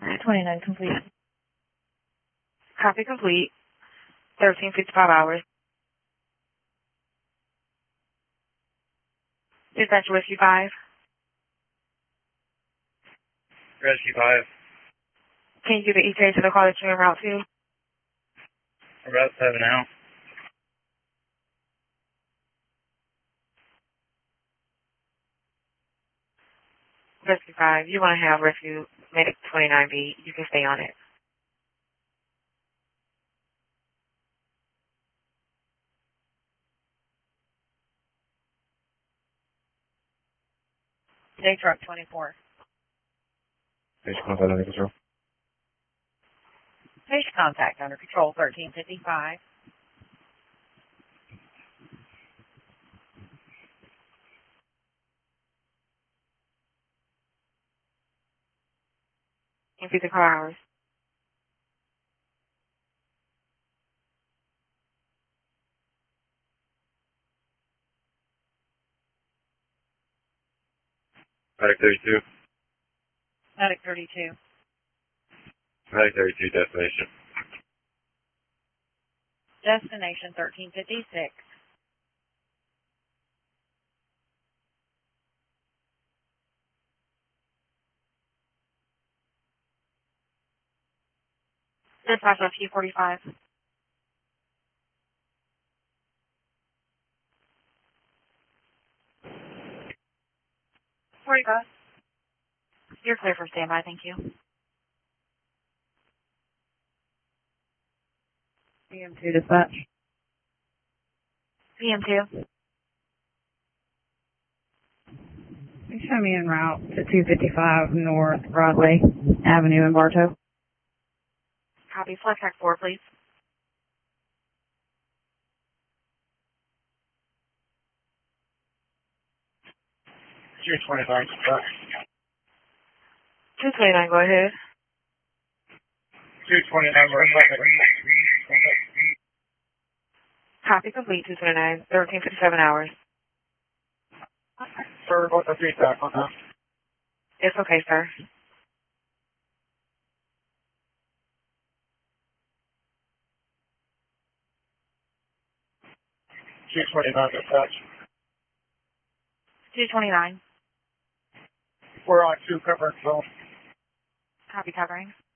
29 complete. Copy complete. 13:55 hours. Dispatch Rescue 5. Rescue 5. Can you give the ETA to the call that you're en route to? Route 7 out. Rescue 5, you want to have Rescue Medic 29B. You can stay on it. J truck 24. Patient contact under control. Patient contact under control 1355. In 54 hours. Medic 32. Medic 32. Medic 32 destination. Destination 1356. Dispatch Rescue 45. You're clear for standby, thank you. PM2 dispatch. PM2. You show me en route to 255 North Broadway Avenue in Bartow. Copy. Flight track 4, please. June 29. 229, go ahead. 229, we're Copy complete. 229. 13:57 hours. Sir, what the feedback on that? It's okay, sir. June 29 dispatch. 229. We're on 2 covering zone. Copy covering.